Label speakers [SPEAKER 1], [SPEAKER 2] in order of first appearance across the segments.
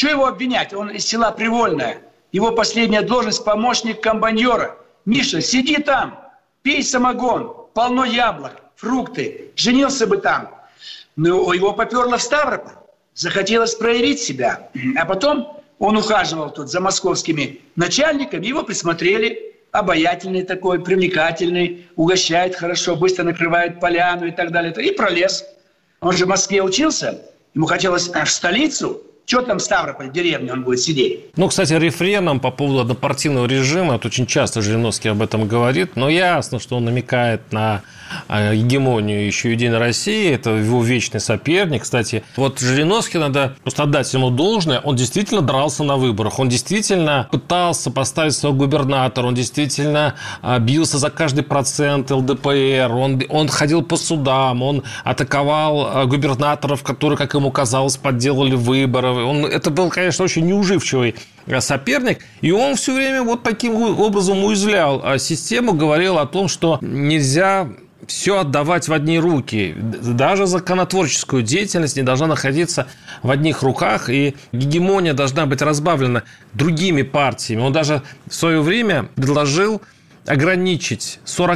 [SPEAKER 1] Что его обвинять? Он из села Привольное. Его последняя должность – помощник комбайнера. Миша, сиди там, пей самогон, полно яблок, фрукты. Женился бы там. Но его поперло в Ставрополь. Захотелось проявить себя. А потом он ухаживал тут за московскими начальниками. Его присмотрели. Обаятельный такой, привлекательный. Угощает хорошо, быстро накрывает поляну и так далее. И пролез. Он же в Москве учился. Ему хотелось в столицу. Что там Ставрополь, деревня, он будет сидеть?
[SPEAKER 2] Ну, кстати, рефреном по поводу однопартийного режима, это очень часто Жириновский об этом говорит, но ясно, что он намекает на гегемонию еще и Единой России, это его вечный соперник. Кстати, вот Жириновский, надо просто отдать ему должное, он действительно дрался на выборах, он действительно пытался поставить своего губернатора, он действительно бился за каждый процент ЛДПР, он ходил по судам, он атаковал губернаторов, которые, как ему казалось, подделали выборы. Это был, конечно, очень неуживчивый соперник, и он все время вот таким образом уязвлял систему, говорил о том, что нельзя все отдавать в одни руки. Даже законотворческую деятельность не должна находиться в одних руках, и гегемония должна быть разбавлена другими партиями. Он даже в свое время предложил ограничить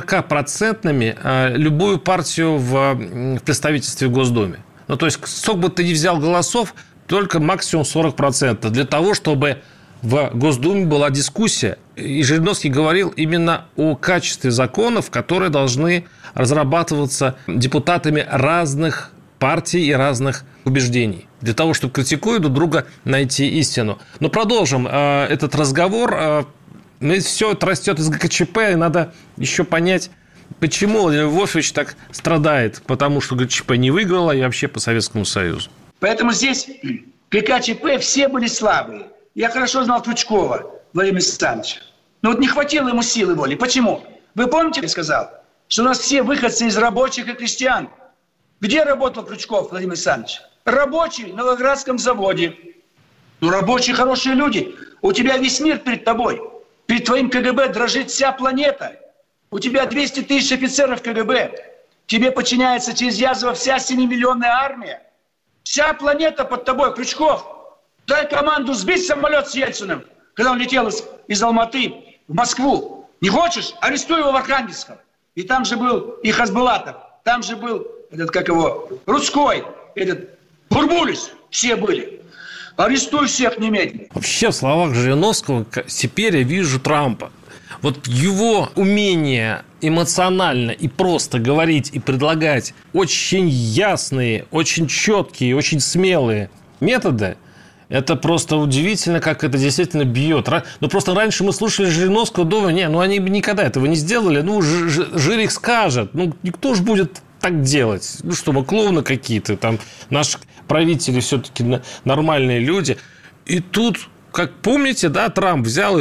[SPEAKER 2] 40% любую партию в представительстве в Госдуме. Ну, то есть, сколько бы ты ни взял голосов, только максимум 40%. Для того, чтобы в Госдуме была дискуссия. И Жириновский говорил именно о качестве законов, которые должны разрабатываться депутатами разных партий и разных убеждений. Для того, чтобы, критикуя друг друга, найти истину. Но продолжим этот разговор. Все это растет из ГКЧП, и надо еще понять, почему Владимир Вольфович так страдает. Потому что ГКЧП не выиграла и вообще по Советскому Союзу.
[SPEAKER 1] Поэтому здесь ГКЧП все были слабые. Я хорошо знал Крючкова Владимира Александровича. Но вот не хватило ему силы воли. Почему? Вы помните, я сказал, что у нас все выходцы из рабочих и крестьян. Где работал Крючков Владимир Александрович? Рабочий на Волгоградском заводе. Ну, рабочие хорошие люди. У тебя весь мир перед тобой. Перед твоим КГБ дрожит вся планета. У тебя 200 тысяч офицеров КГБ. Тебе подчиняется через Язова вся 7-миллионная армия. Вся планета под тобой, Крючков. Дай команду сбить самолет с Ельциным, когда он летел из Алматы в Москву. Не хочешь? Арестуй его в Архангельском. И там же был и Хасбулатов, там же был Рудской, Бурбулис. Все были. Арестуй всех немедленно.
[SPEAKER 2] Вообще, в словах Жириновского теперь я вижу Трампа. Вот его умение эмоционально и просто говорить и предлагать очень ясные, очень четкие, очень смелые методы, это просто удивительно, как это действительно бьет. Ну, просто раньше мы слушали Жириновского, думали, они бы никогда этого не сделали. Ну, Жирик скажет. Ну, никто же будет так делать. Ну, что мы клоуны какие-то, там, наши правители все-таки нормальные люди. И тут, как помните, да, Трамп взял и...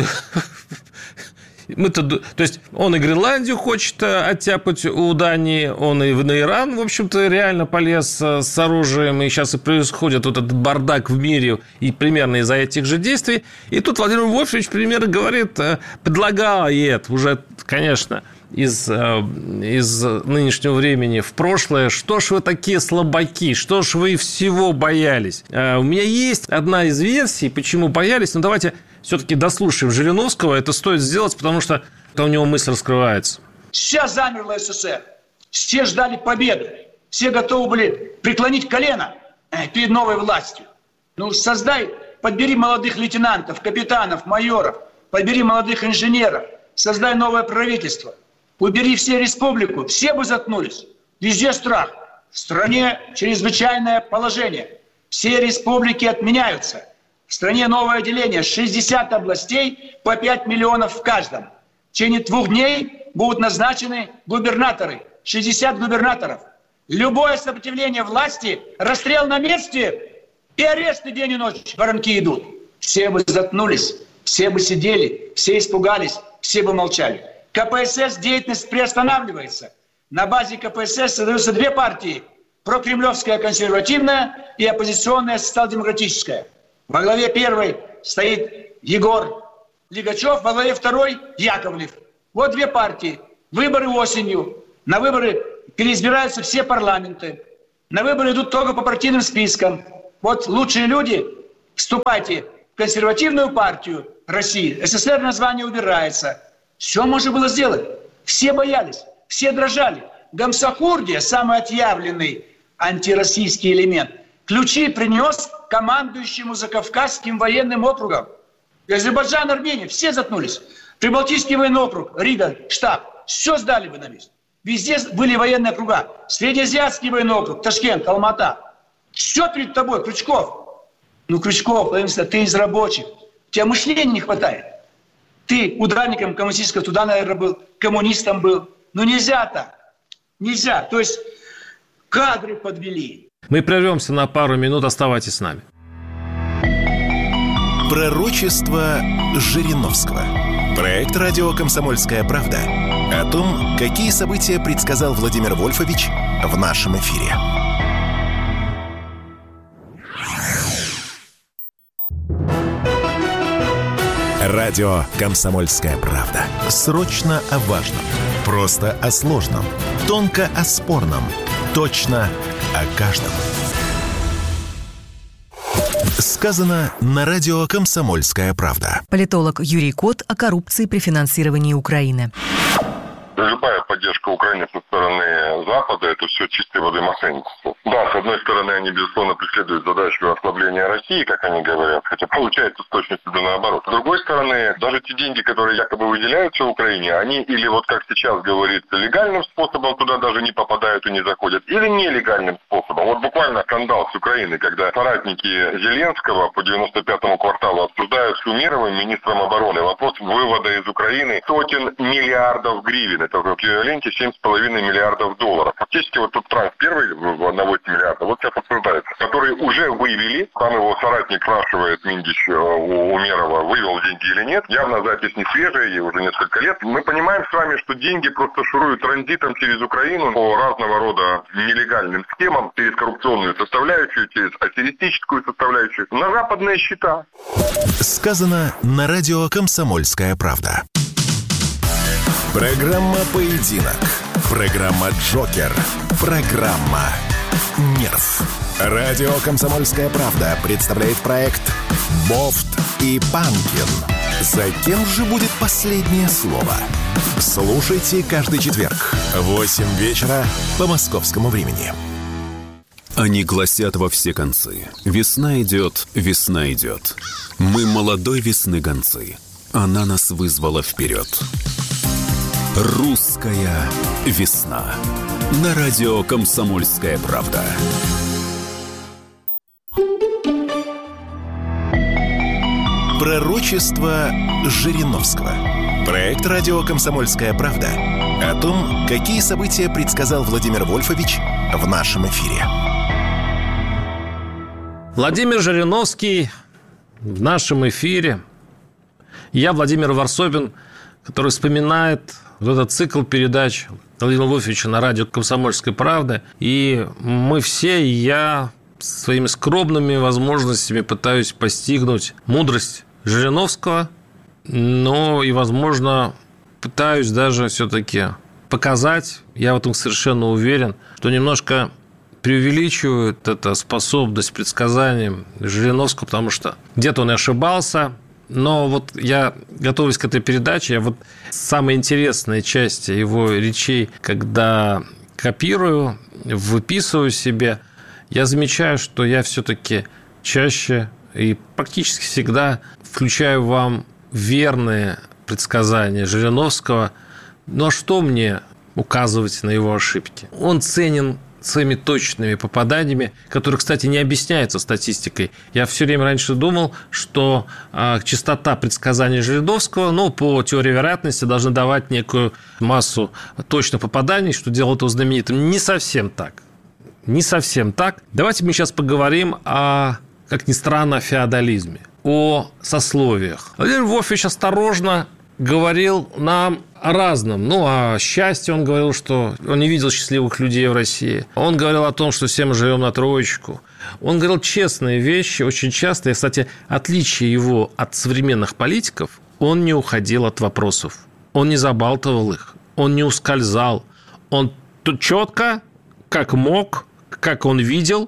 [SPEAKER 2] То есть он и Гренландию хочет оттяпать у Дании, он и на Иран, в общем-то, реально полез с оружием, и сейчас и происходит вот этот бардак в мире и примерно из-за этих же действий. И тут Владимир Вольфович примерно говорит, предлагает уже, конечно, из нынешнего времени в прошлое, что ж вы такие слабаки, что ж вы всего боялись. У меня есть одна из версий, почему боялись, но давайте все-таки дослушаем Жириновского. Это стоит сделать, потому что у него мысль раскрывается.
[SPEAKER 1] Сейчас замерла СССР. Все ждали победы. Все готовы были преклонить колено перед новой властью. Ну, подбери молодых лейтенантов, капитанов, майоров. Подбери молодых инженеров. Создай новое правительство. Убери все республику. Все бы заткнулись. Везде страх. В стране чрезвычайное положение. Все республики отменяются. В стране новое деление. 60 областей по 5 миллионов в каждом. В течение 2 дней будут назначены губернаторы. 60 губернаторов. Любое сопротивление власти, расстрел на месте и аресты день и ночь. Воронки идут. Все бы заткнулись, все бы сидели, все испугались, все бы молчали. КПСС деятельность приостанавливается. На базе КПСС создаются 2 партии. Прокремлевская консервативная и оппозиционная социал-демократическая. Во главе первой стоит Егор Лигачев, во главе второй Яковлев. Вот 2 партии. Выборы осенью. На выборы переизбираются все парламенты. На выборы идут только по партийным спискам. Вот лучшие люди вступайте в консервативную партию России, СССР название убирается. Все можно было сделать. Все боялись, все дрожали. Гамсахурдия, самый отъявленный антироссийский элемент, ключи принес командующему Закавказским военным округом. И Азербайджан, Армения, все заткнулись. Прибалтийский военный округ, Рига, штаб, все сдали бы на месте. Везде были военные округа. Среднеазиатский военный округ, Ташкент, Алмата. Все перед тобой, Крючков. Ну, Крючков, ты из рабочих. У тебя мышления не хватает. Ты ударником коммунистического туда, наверное, был, коммунистом был. Ну, нельзя так. Нельзя. То есть кадры подвели.
[SPEAKER 2] Мы прервемся на пару минут. Оставайтесь с нами.
[SPEAKER 3] Пророчество Жириновского. Проект радио «Комсомольская правда» о том, какие события предсказал Владимир Вольфович в нашем эфире. Радио «Комсомольская правда». Срочно о важном. Просто о сложном. Тонко о спорном. Точно о каждом. Сказано на радио «Комсомольская правда».
[SPEAKER 4] Политолог Юрий Кот о коррупции при финансировании Украины.
[SPEAKER 5] Любая поддержка Украины со стороны Запада – это все чистой воды мошенничество. Да, с одной стороны, они, безусловно, преследуют задачу ослабления России, как они говорят, хотя получается с точностью до наоборот. С другой стороны, даже те деньги, которые якобы выделяются Украине, они или вот как сейчас говорится, легальным способом туда даже не попадают и не заходят, или нелегальным способом. Вот буквально скандал с Украиной, когда соратники Зеленского по 95-му кварталу обсуждают с Умеровым, министром обороны, вопрос вывода из Украины сотен миллиардов гривен. Это в эквиваленте 7,5 миллиардов долларов. Фактически вот тут транс первый в 1,8 миллиарда, вот сейчас обсуждается, который уже вывели, там его соратник спрашивает, Миндич у Умерова, вывел деньги или нет. Явно запись не свежая, ей уже несколько лет. Мы понимаем с вами, что деньги просто шуруют транзитом через Украину по разного рода нелегальным схемам, через коррупционную составляющую, через аферистическую составляющую, на западные счета.
[SPEAKER 3] Сказано на радио «Комсомольская правда». Программа «Поединок». Программа «Джокер». Программа «Нерв». Радио «Комсомольская правда» представляет проект «Бофт и Панкин». За кем же будет последнее слово? Слушайте каждый четверг в 8 вечера по московскому времени.
[SPEAKER 6] Они гласят во все концы. Весна идет, весна идет. Мы молодой весны гонцы. Она нас вызвала вперед. Русская весна. На радио «Комсомольская правда».
[SPEAKER 3] Пророчество Жириновского. Проект радио «Комсомольская правда» о том, какие события предсказал Владимир Вольфович в нашем эфире.
[SPEAKER 2] Владимир Жириновский в нашем эфире. Я, Владимир Варсобин, который вспоминает вот этот цикл передач Владимира Вольфовича на радио «Комсомольская правда». И мы все, и я, своими скромными возможностями пытаюсь постигнуть мудрость Жириновского, но и, возможно, пытаюсь даже все-таки показать, я в этом совершенно уверен, что немножко преувеличивают эту способность к предсказаниям Жириновского, потому что где-то он и ошибался. Но вот я, готовясь к этой передаче, я вот самые интересные части его речей, когда копирую, выписываю себе, я замечаю, что я все-таки чаще и практически всегда включаю вам верные предсказания Жириновского. Но что мне указывать на его ошибки? Он ценен своими точными попаданиями, которые, кстати, не объясняются статистикой. Я все время раньше думал, что частота предсказаний Жириновского, по теории вероятности, должна давать некую массу точных попаданий, что делает его знаменитым. Не совсем так. Не совсем так. Давайте мы сейчас поговорим о, как ни странно, о феодализме, о сословиях. Владимир Вольфович осторожно говорил нам о разном. О счастье он говорил, что он не видел счастливых людей в России. Он говорил о том, что все мы живем на троечку. Он говорил честные вещи, очень часто. И, кстати, отличие его от современных политиков, он не уходил от вопросов. Он не забалтывал их. Он не ускользал. Он четко, как мог, как он видел,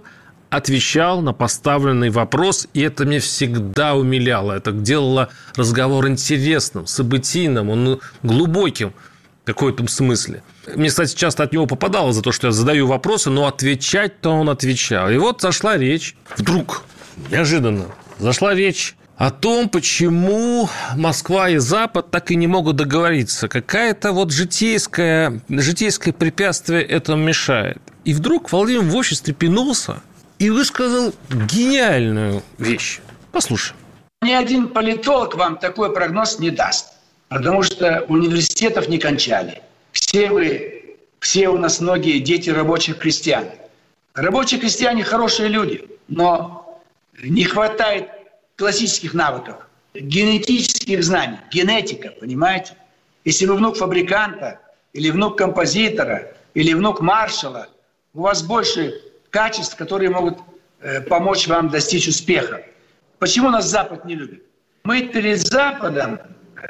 [SPEAKER 2] отвечал на поставленный вопрос, и это меня всегда умиляло. Это делало разговор интересным, событийным, глубоким в каком-то смысле. Мне, кстати, часто от него попадало за то, что я задаю вопросы, но отвечать-то он отвечал. И вот зашла речь, вдруг, неожиданно, зашла речь о том, почему Москва и Запад так и не могут договориться. Какое-то вот житейское препятствие этому мешает. И вдруг Владимир Вольфович встрепенулся и высказал гениальную вещь. Послушай.
[SPEAKER 1] Ни один политолог вам такой прогноз не даст, потому что университетов не кончали. Все у нас многие дети рабочих крестьян. Рабочие крестьяне хорошие люди, но не хватает классических навыков, генетических знаний, генетика, понимаете? Если вы внук фабриканта, или внук композитора, или внук маршала, у вас больше качеств, которые могут помочь вам достичь успеха. Почему нас Запад не любит? Мы перед Западом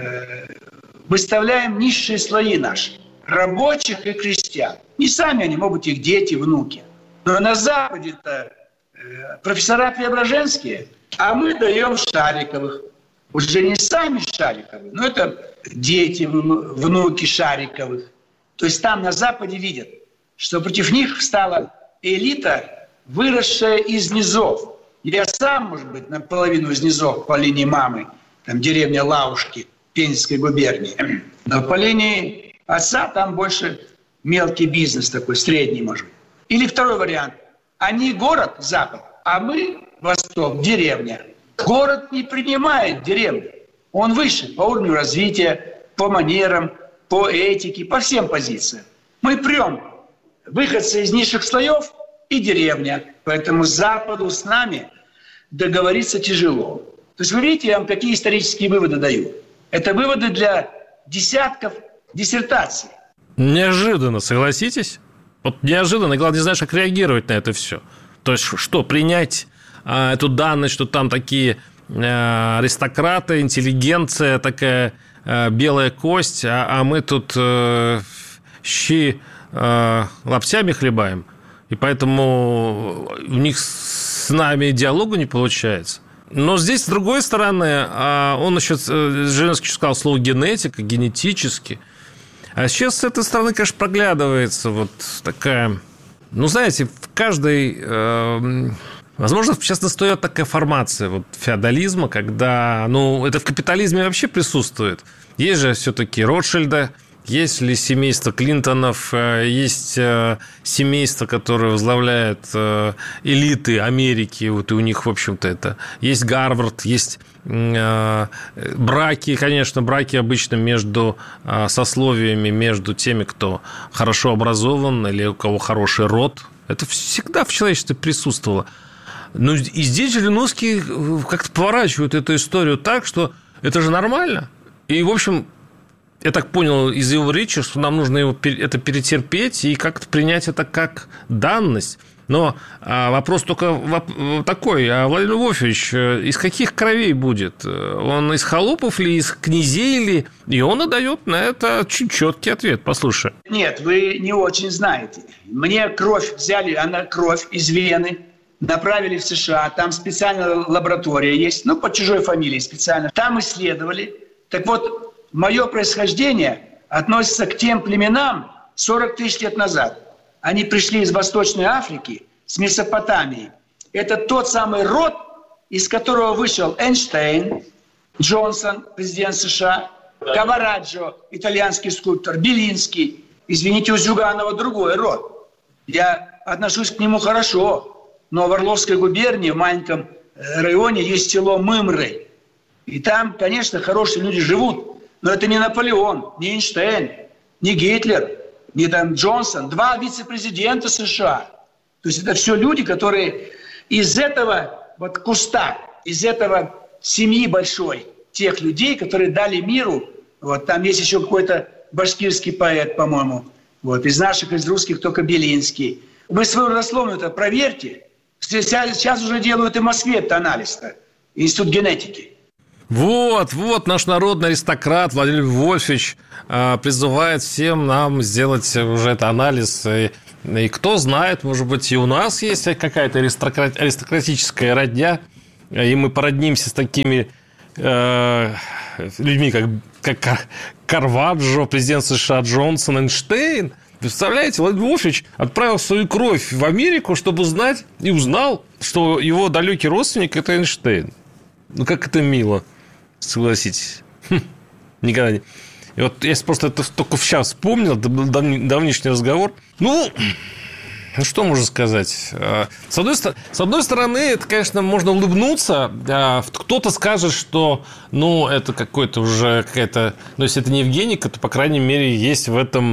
[SPEAKER 1] выставляем низшие слои наши, рабочих и крестьян. Не сами они, могут быть их дети, внуки. Но на Западе-то профессора Преображенские, а мы даем Шариковых. Уже не сами Шариковы, но это дети, внуки Шариковых. То есть там на Западе видят, что против них встала элита, выросшая из низов. Я сам, может быть, наполовину из низов по линии мамы, там деревня Лаушки, Пензенской губернии. Но по линии отца там больше мелкий бизнес такой, средний, может быть. Или второй вариант. Они город, Запад, а мы, Восток, деревня. Город не принимает деревню. Он выше по уровню развития, по манерам, по этике, по всем позициям. Мы прям выходцы из низших слоев и деревня. Поэтому Западу с нами договориться тяжело. То есть вы видите, я вам какие исторические выводы даю. Это выводы для десятков диссертаций.
[SPEAKER 2] Неожиданно, согласитесь? Вот неожиданно, и главное, не знаешь, как реагировать на это все. То есть что, принять эту данность, что там такие аристократы, интеллигенция, такая белая кость, а мы тут щи локтями хлебаем, и поэтому у них с нами диалога не получается. Но здесь, с другой стороны, он еще, Жириновский сказал слово генетика, генетически. А сейчас с этой стороны, конечно, проглядывается вот такая... Ну, знаете, в каждой... Возможно, сейчас настает такая формация вот феодализма, когда... Ну, это в капитализме вообще присутствует. Есть же все-таки Ротшильды, есть ли семейство Клинтонов, есть семейство, которое возглавляет элиты Америки, вот и у них, в общем-то, это... Есть Гарвард, есть браки, конечно, браки обычно между сословиями, между теми, кто хорошо образован или у кого хороший род. Это всегда в человечестве присутствовало. Но и здесь Жириновский как-то поворачивает эту историю так, что это же нормально. И, в общем... Я так понял из его речи, что нам нужно это перетерпеть и как-то принять это как данность. Но вопрос только такой. А Владимир Вольфович из каких кровей будет? Он из холопов ли, из князей ли? И он отдает на это очень четкий ответ. Послушай.
[SPEAKER 1] Нет, вы не очень знаете. Мне кровь взяли, кровь из вены, направили в США. Там специальная лаборатория есть, под чужой фамилией специально. Там исследовали. Так вот, мое происхождение относится к тем племенам 40 тысяч лет назад. Они пришли из Восточной Африки, с Месопотамии. Это тот самый род, из которого вышел Эйнштейн, Джонсон, президент США, Кавараджо, итальянский скульптор, Белинский. Извините, у Зюганова другой род. Я отношусь к нему хорошо, но в Орловской губернии, в маленьком районе, есть село Мымры. И там, конечно, хорошие люди живут. Но это не Наполеон, не Эйнштейн, не Гитлер, не там Джонсон. 2 вице-президента США. То есть это все люди, которые из этого вот куста, из этого семьи большой, тех людей, которые дали миру. Вот там есть еще какой-то башкирский поэт, по-моему. Вот из наших, из русских только Белинский. Вы свою родословную-то проверьте. Сейчас уже делают и в Москве этот анализ-то. Институт генетики.
[SPEAKER 2] Вот наш народный аристократ Владимир Вольфович призывает всем нам сделать уже этот анализ И кто знает, может быть, и у нас есть какая-то аристократическая родня, и мы породнимся с такими людьми, как Карваджо, президент США Джонсон, Эйнштейн. Представляете, Владимир Вольфович отправил свою кровь в Америку, чтобы узнать, и узнал, что его далекий родственник – это Эйнштейн. Ну, как это мило, согласитесь. Никогда не... И вот я просто это только сейчас вспомнил, давнишний разговор. Ну, что можно сказать? С одной стороны, это, конечно, можно улыбнуться. Кто-то скажет, что, это какой-то уже какая-то... если это не Евгеника, то, по крайней мере, есть в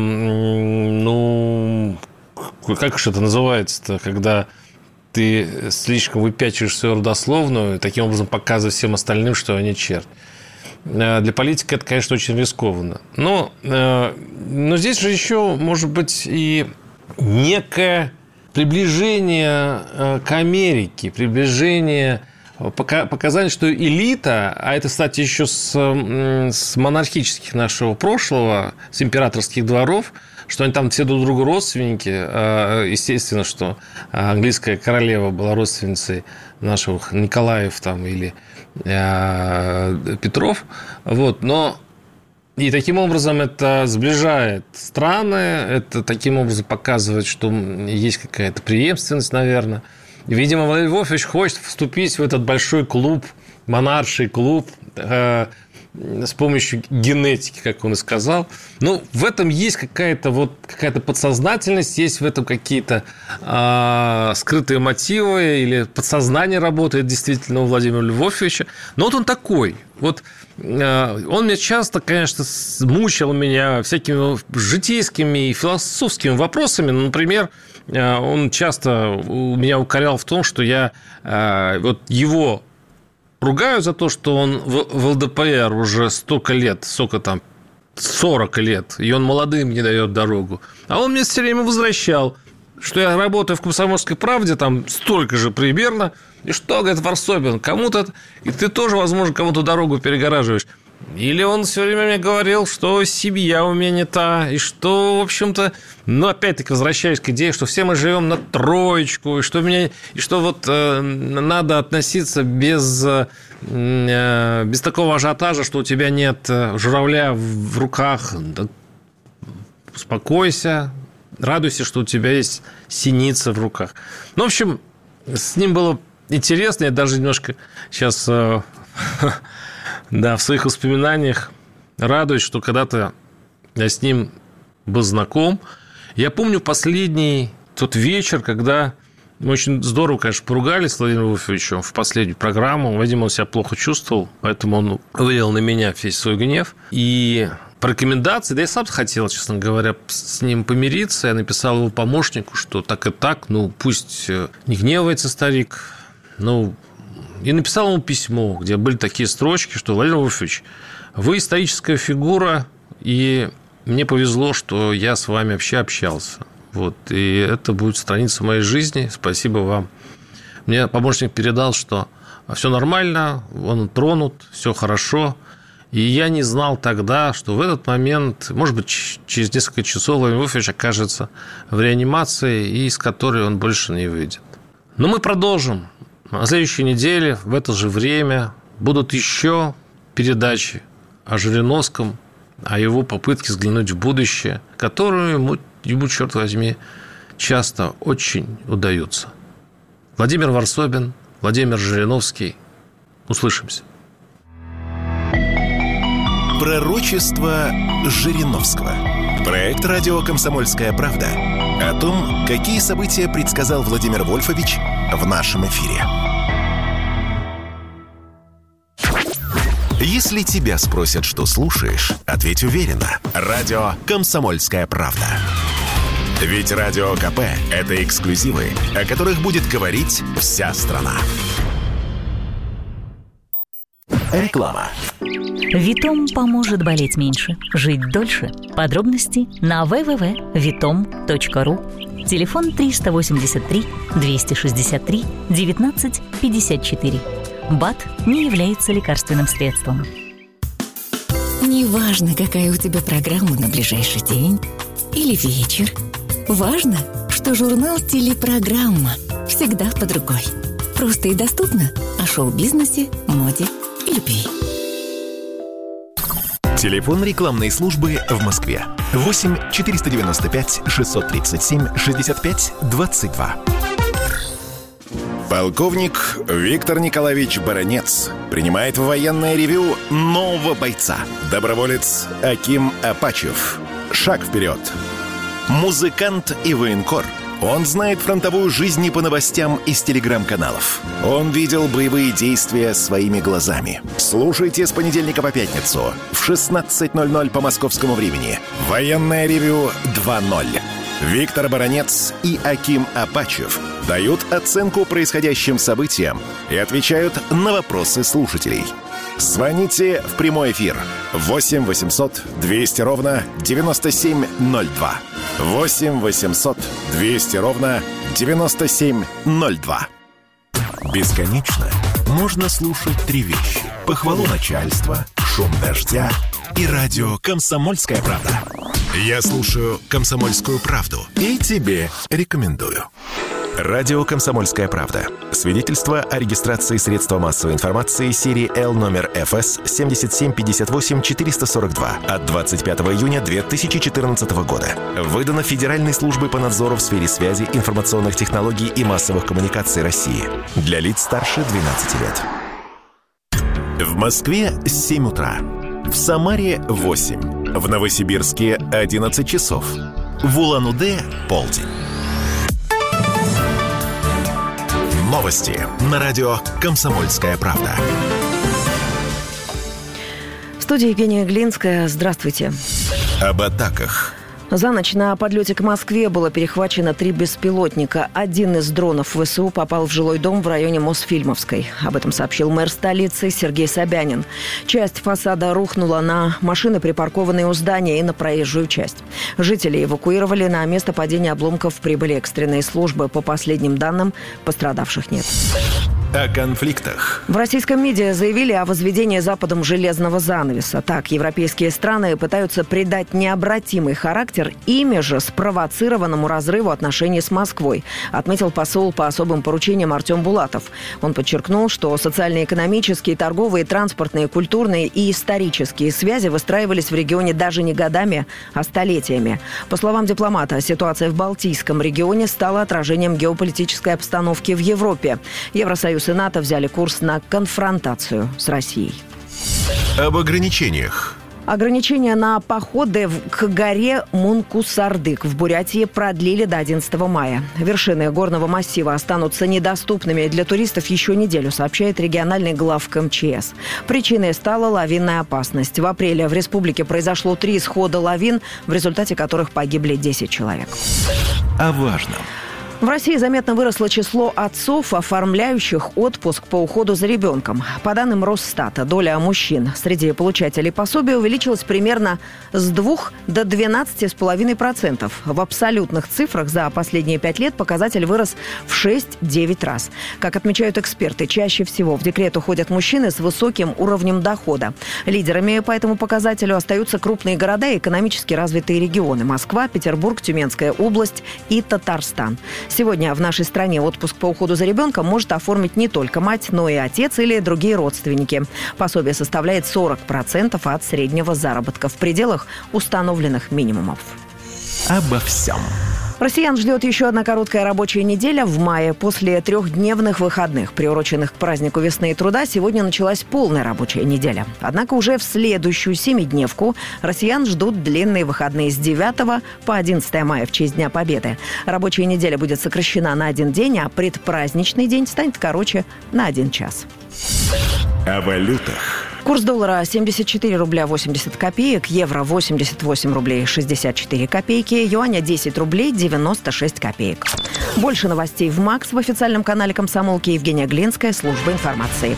[SPEAKER 2] этом, как же это называется-то, когда ты слишком выпячиваешь свою родословную, и таким образом показывая всем остальным, что они черт. Для политика это, конечно, очень рискованно. Но здесь же еще, может быть, и некое приближение к Америке, приближение, показание, что элита, а это, кстати, еще с монархических нашего прошлого, с императорских дворов, что они там все друг другу родственники. Естественно, что английская королева была родственницей наших Николаев там, или Петров. Но и таким образом это сближает страны, это таким образом показывает, что есть какая-то преемственность, наверное. Видимо, Владимир Вольфович хочет вступить в этот большой клуб, монарший клуб, с помощью генетики, как он и сказал. В этом есть какая-то подсознательность, есть в этом какие-то скрытые мотивы, или подсознание работает действительно у Владимира Львовича. Но он такой. Он меня часто, конечно, мучил меня всякими житейскими и философскими вопросами. Например, он часто меня укорял в том, что я его ругаю за то, что он в ЛДПР уже столько лет, 40 лет, и он молодым не дает дорогу. А он мне все время возвращал, что я работаю в «Комсомольской правде», там столько же примерно, и что, говорит, Варсобин, кому-то... И ты тоже, возможно, кому-то дорогу перегораживаешь. Или он все время мне говорил, что семья у меня не та, и что, в общем-то, опять-таки, возвращаюсь к идее, что все мы живем на троечку, и что надо относиться без такого ажиотажа, что у тебя нет журавля в руках. Да, успокойся, радуйся, что у тебя есть синица в руках. В общем, с ним было интересно, я даже немножко сейчас... в своих воспоминаниях радуюсь, что когда-то я с ним был знаком. Я помню последний тот вечер, когда мы очень здорово, конечно, поругались с Владимиром Вольфовичем в последнюю программу. Видимо, он себя плохо чувствовал, поэтому он вылил на меня весь свой гнев. И по рекомендации, да я сам хотел, честно говоря, с ним помириться. Я написал его помощнику, что так и так, пусть не гневается старик, и написал ему письмо, где были такие строчки, что Владимир Вольфович, вы историческая фигура, и мне повезло, что я с вами вообще общался. И это будет страница моей жизни. Спасибо вам. Мне помощник передал, что все нормально, он тронут, все хорошо. И я не знал тогда, что в этот момент, может быть, через несколько часов Владимир Вольфович окажется в реанимации, и из которой он больше не выйдет. Но мы продолжим. На следующей неделе в это же время будут еще передачи о Жириновском, о его попытке взглянуть в будущее, которые ему, черт возьми, часто очень удаются. Владимир Варсобин, Владимир Жириновский. Услышимся.
[SPEAKER 3] Пророчество Жириновского. Проект радио «Комсомольская правда» о том, какие события предсказал Владимир Вольфович в нашем эфире. Если тебя спросят, что слушаешь, ответь уверенно. Радио «Комсомольская правда». Ведь Радио КП – это эксклюзивы, о которых будет говорить вся страна. Реклама.
[SPEAKER 7] Витом поможет болеть меньше, жить дольше. Подробности на www.vitom.ru. Телефон 383 263 19 54. БАД не является лекарственным средством.
[SPEAKER 8] Неважно, какая у тебя программа на ближайший день или вечер. Важно, что что журнал «Телепрограмма» всегда под рукой. Просто и доступно о шоу-бизнесе, моде и любви.
[SPEAKER 3] Телефон рекламной службы в Москве. 8 495 637 65 22. Полковник Виктор Николаевич Баранец принимает в военное ревю нового бойца. Доброволец Аким Апачев. Шаг вперед. Музыкант и военкор. Он знает фронтовую жизнь не по новостям из телеграм-каналов. Он видел боевые действия своими глазами. Слушайте с понедельника по пятницу в 16:00 по московскому времени. Военное ревю 2.0. Виктор Баранец и Аким Апачев дают оценку происходящим событиям и отвечают на вопросы слушателей. Звоните в прямой эфир 8 800 200 ровно 9702. 8 800 200 ровно 9702. Бесконечно можно слушать три вещи: похвалу начальства, шум дождя и радио «Комсомольская правда». Я слушаю «Комсомольскую правду» и тебе рекомендую. Радио «Комсомольская правда». Свидетельство о регистрации средства массовой информации серии Л номер ФС 7758-442 от 25 июня 2014 года. Выдано Федеральной службой по надзору в сфере связи, информационных технологий и массовых коммуникаций России. Для лиц старше 12 лет. В Москве 7 утра. В Самаре 8. В Новосибирске 11 часов. В Улан-Удэ полдень. Новости на радио «Комсомольская правда».
[SPEAKER 9] В студии Евгения Глинская. Здравствуйте.
[SPEAKER 3] Об атаках.
[SPEAKER 9] За ночь на подлете к Москве было перехвачено 3 беспилотника. Один из дронов ВСУ попал в жилой дом в районе Мосфильмовской. Об этом сообщил мэр столицы Сергей Собянин. Часть фасада рухнула на машины, припаркованные у здания, и на проезжую часть. Жители эвакуировали. На место падения обломков прибыли экстренные службы. По последним данным, пострадавших нет.
[SPEAKER 3] О конфликтах.
[SPEAKER 9] В российском МИДе заявили о возведении Западом железного занавеса. Так, европейские страны пытаются придать необратимый характер имиджу спровоцированному разрыву отношений с Москвой, отметил посол по особым поручениям Артем Булатов. Он подчеркнул, что социально-экономические, торговые, транспортные, культурные и исторические связи выстраивались в регионе даже не годами, а столетиями. По словам дипломата, ситуация в Балтийском регионе стала отражением геополитической обстановки в Европе. Евросоюз и НАТО взяли курс на конфронтацию с Россией.
[SPEAKER 3] Об ограничениях.
[SPEAKER 9] Ограничения на походы к горе Мункусардык в Бурятии продлили до 11 мая. Вершины горного массива останутся недоступными для туристов еще неделю, сообщает региональный главк МЧС. Причиной стала лавинная опасность. В апреле в республике произошло 3 схода лавин, в результате которых погибли 10 человек.
[SPEAKER 3] О важном.
[SPEAKER 9] В России заметно выросло число отцов, оформляющих отпуск по уходу за ребенком. По данным Росстата, доля мужчин среди получателей пособия увеличилась примерно с 2 до 12,5%. В абсолютных цифрах за последние 5 лет показатель вырос в 6-9 раз. Как отмечают эксперты, чаще всего в декрет уходят мужчины с высоким уровнем дохода. Лидерами по этому показателю остаются крупные города и экономически развитые регионы: Москва, Петербург, Тюменская область и Татарстан. Сегодня в нашей стране отпуск по уходу за ребенком может оформить не только мать, но и отец или другие родственники. Пособие составляет 40% от среднего заработка в пределах установленных минимумов.
[SPEAKER 3] Обо всем.
[SPEAKER 9] Россиян ждет еще одна короткая рабочая неделя в мае. После 3-дневных выходных, приуроченных к празднику весны и труда, сегодня началась полная рабочая неделя. Однако уже в следующую 7-дневку россиян ждут длинные выходные с 9 по 11 мая в честь Дня Победы. Рабочая неделя будет сокращена на 1 день, а предпраздничный день станет короче на 1 час.
[SPEAKER 3] О валютах.
[SPEAKER 9] Курс доллара 74 рубля 80 копеек, евро 88 рублей 64 копейки, юаня 10 рублей 96 копеек. Больше новостей в МАКС в официальном канале «Комсомолки». Евгения Глинская, служба информации.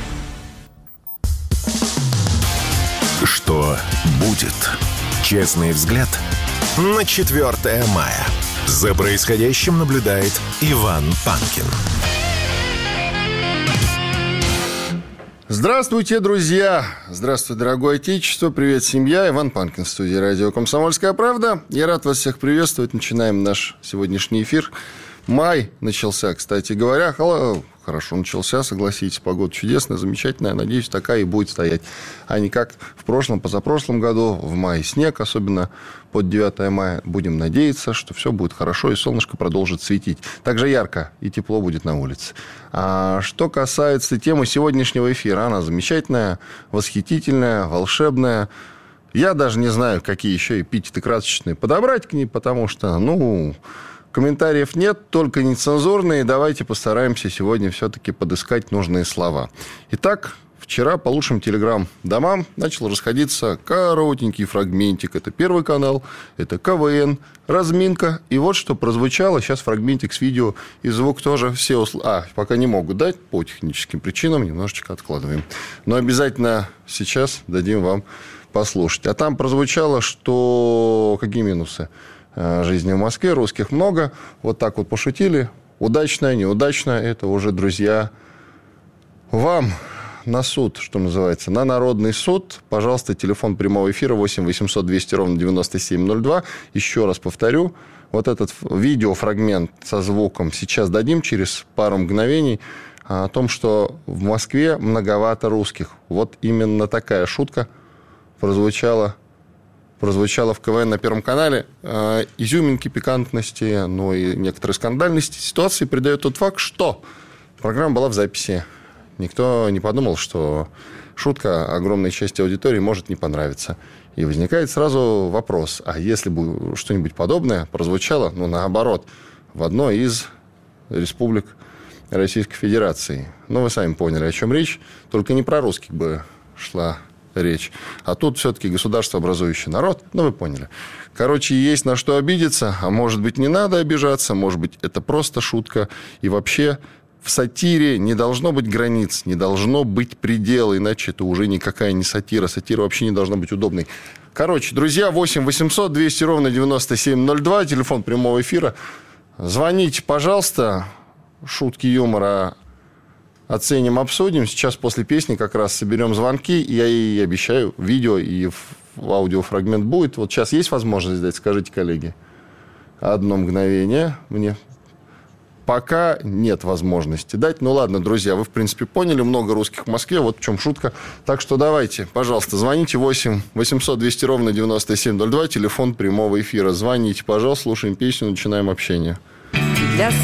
[SPEAKER 3] Что будет? Честный взгляд на 4 мая. За происходящим наблюдает Иван Панкин.
[SPEAKER 10] Здравствуйте, друзья! Здравствуй, дорогое отечество! Привет, семья! Иван Панкин в студии радио «Комсомольская правда». Я рад вас всех приветствовать. Начинаем наш сегодняшний эфир. Май начался, кстати говоря. Хорошо начался, согласитесь. Погода чудесная, замечательная. Надеюсь, такая и будет стоять. А не как в прошлом, позапрошлом году. В мае снег, особенно под 9 мая. Будем надеяться, что все будет хорошо, и солнышко продолжит светить. Также ярко и тепло будет на улице. А что касается темы сегодняшнего эфира, она замечательная, восхитительная, волшебная. Я даже не знаю, какие еще эпитеты красочные подобрать к ней, потому что, комментариев нет, только нецензурные. Давайте постараемся сегодня все-таки подыскать нужные слова. Итак, вчера по лучшим телеграм-домам начал расходиться коротенький фрагментик. Это Первый канал, это КВН, разминка. И вот что прозвучало. Сейчас фрагментик с видео и звук тоже все пока не могут дать по техническим причинам. Немножечко откладываем. Но обязательно сейчас дадим вам послушать. А там прозвучало, что... Какие минусы жизни в Москве? Русских много. Вот так вот пошутили. Удачно, неудачно. Это уже, друзья, вам на суд, что называется, на народный суд. Пожалуйста, телефон прямого эфира 8 800 200 ровно 9702. Еще раз повторю. Вот этот видеофрагмент со звуком сейчас дадим через пару мгновений. О том, что в Москве многовато русских. Вот именно такая шутка прозвучала в КВН на Первом канале. Изюминки, пикантности, и некоторой скандальности ситуации придает тот факт, что программа была в записи. Никто не подумал, что шутка огромной части аудитории может не понравиться. И возникает сразу вопрос, а если бы что-нибудь подобное прозвучало, наоборот, в одной из республик Российской Федерации? Вы сами поняли, о чем речь. Только не про русских бы шла речь. А тут все-таки государствообразующий народ. Вы поняли. Короче, есть на что обидеться. А может быть, не надо обижаться. Может быть, это просто шутка. И вообще, в сатире не должно быть границ, не должно быть предела. Иначе это уже никакая не сатира. Сатира вообще не должна быть удобной. Короче, друзья, 8 800 200 ровно 9702. Телефон прямого эфира. Звоните, пожалуйста. Шутки юмора оценим, обсудим. Сейчас после песни как раз соберем звонки. Я и обещаю, видео и аудиофрагмент будет. Вот сейчас есть возможность дать? Скажите, коллеги. Одно мгновение. Мне пока нет возможности дать. Ладно, друзья, вы, в принципе, поняли. Много русских в Москве. Вот в чем шутка. Так что давайте, пожалуйста, звоните 8 800 200 ровно 9702. Телефон прямого эфира. Звоните, пожалуйста, слушаем песню, начинаем общение.
[SPEAKER 9] Для